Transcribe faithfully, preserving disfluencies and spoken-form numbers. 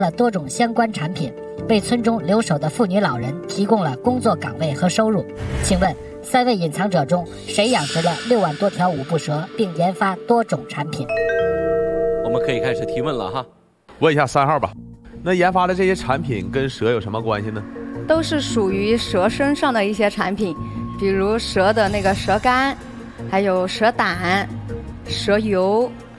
了多种相关产品，为村中留守的妇女老人提供了工作岗位和收入。请问三位隐藏者中，谁养殖了六万多条五步蛇，并研发多种产品？ 我们可以开始提问了哈。 问一下三号吧，那研发的这些产品跟蛇有什么关系呢？ 都是属于蛇身上的一些产品，比如蛇的那个蛇肝，还有蛇胆、蛇油、